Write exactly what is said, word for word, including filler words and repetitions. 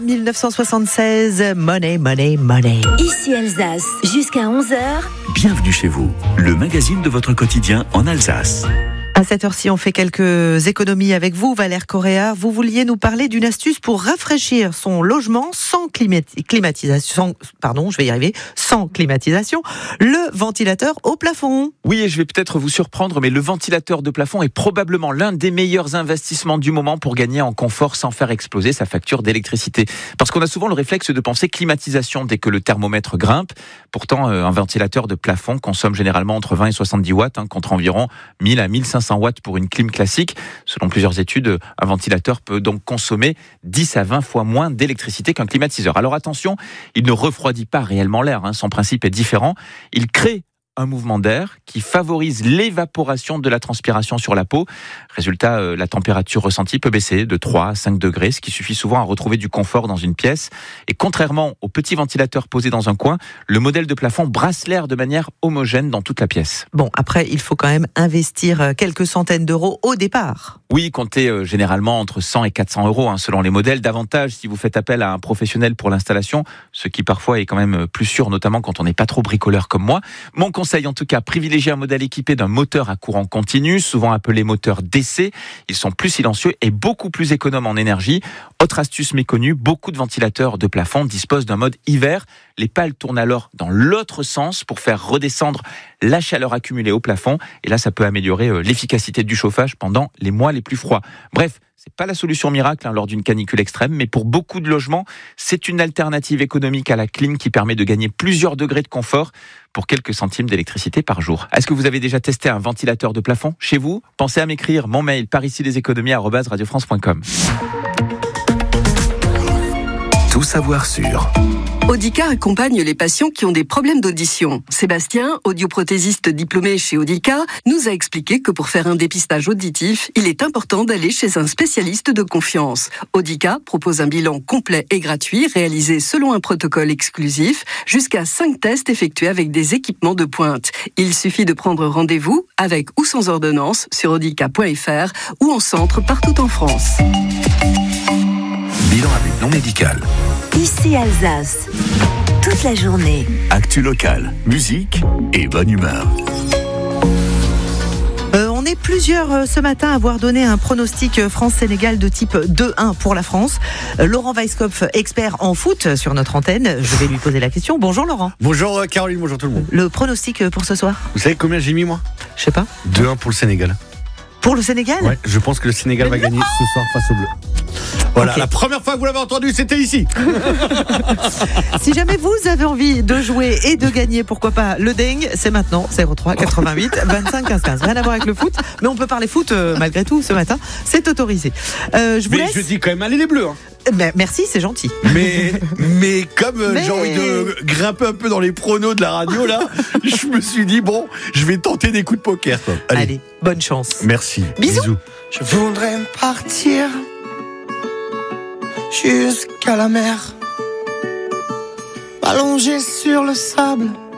dix-neuf cent soixante-seize, Money, Money, Money. Ici Alsace, jusqu'à onze heures. Bienvenue chez vous, le magazine de votre quotidien en Alsace. À cette heure-ci, on fait quelques économies avec vous, Valère Correa. Vous vouliez nous parler d'une astuce pour rafraîchir son logement sans climati- climatisation. Pardon, je vais y arriver. Sans climatisation, le ventilateur au plafond. Oui, et je vais peut-être vous surprendre, mais le ventilateur de plafond est probablement l'un des meilleurs investissements du moment pour gagner en confort sans faire exploser sa facture d'électricité. Parce qu'on a souvent le réflexe de penser climatisation dès que le thermomètre grimpe. Pourtant, un ventilateur de plafond consomme généralement entre vingt et soixante-dix watts, hein, contre environ mille à mille cinq cents watts pour une clim classique. Selon plusieurs études, un ventilateur peut donc consommer dix à vingt fois moins d'électricité qu'un climatiseur. Alors attention, il ne refroidit pas réellement l'air, hein, son principe est différent. Il crée un mouvement d'air qui favorise l'évaporation de la transpiration sur la peau. Résultat, euh, la température ressentie peut baisser de trois à cinq degrés, ce qui suffit souvent à retrouver du confort dans une pièce. Et contrairement au petit ventilateur posé dans un coin, le modèle de plafond brasse l'air de manière homogène dans toute la pièce. Bon, après, il faut quand même investir quelques centaines d'euros au départ. Oui, comptez euh, généralement entre cent et quatre cents euros, hein, selon les modèles. Davantage si vous faites appel à un professionnel pour l'installation, ce qui parfois est quand même plus sûr, notamment quand on n'est pas trop bricoleur comme moi. Mon conseil en tout cas, privilégiez un modèle équipé d'un moteur à courant continu, souvent appelé moteur D C. Ils sont plus silencieux et beaucoup plus économes en énergie. Autre astuce méconnue, beaucoup de ventilateurs de plafond disposent d'un mode hiver. Les pales tournent alors dans l'autre sens pour faire redescendre la chaleur accumulée au plafond. Et là, ça peut améliorer l'efficacité du chauffage pendant les mois les plus froids. Bref, c'est pas la solution miracle hein, lors d'une canicule extrême, mais pour beaucoup de logements, c'est une alternative économique à la clim qui permet de gagner plusieurs degrés de confort pour quelques centimes d'électricité par jour. Est-ce que vous avez déjà testé un ventilateur de plafond chez vous ? Pensez à m'écrire mon mail par ici les économies arobase radio france point com. Tout savoir sur Audica accompagne les patients qui ont des problèmes d'audition. Sébastien, audioprothésiste diplômé chez Audica, nous a expliqué que pour faire un dépistage auditif, il est important d'aller chez un spécialiste de confiance. Audica propose un bilan complet et gratuit, réalisé selon un protocole exclusif, jusqu'à cinq tests effectués avec des équipements de pointe. Il suffit de prendre rendez-vous, avec ou sans ordonnance, sur audica point f r ou en centre partout en France. Bilan à but non médical. Ici Alsace, toute la journée. Actu locale, musique et bonne humeur. Euh, on est plusieurs euh, ce matin à avoir donné un pronostic euh, France-Sénégal de type deux un pour la France. Euh, Laurent Weisskopf, expert en foot sur notre antenne. Je vais lui poser la question. Bonjour Laurent. Bonjour Caroline, bonjour tout le monde. Le pronostic euh, pour ce soir ? Vous savez combien j'ai mis moi ? Je sais pas. deux un pour le Sénégal. Pour le Sénégal ? Ouais, je pense que le Sénégal Mais va non. gagner ce soir face au bleu. Voilà, Okay. La première fois que vous l'avez entendu, c'était ici. Si jamais vous avez envie de jouer et de gagner, pourquoi pas le dingue, c'est maintenant, zéro trois quatre-vingt-huit vingt-cinq quinze quinze. Rien à voir avec le foot, mais on peut parler foot euh, malgré tout ce matin, c'est autorisé. Euh, je vous Mais laisse. je dis quand même, allez les bleus. Hein. Ben, merci, c'est gentil. Mais, mais comme euh, Mais- j'ai envie de grimper un peu dans les pronos de la radio, là, je me suis dit, bon, je vais tenter des coups de poker. Quoi. Allez. Allez, bonne chance. Merci. Bisous. Je voudrais partir jusqu'à la mer, m'allonger sur le sable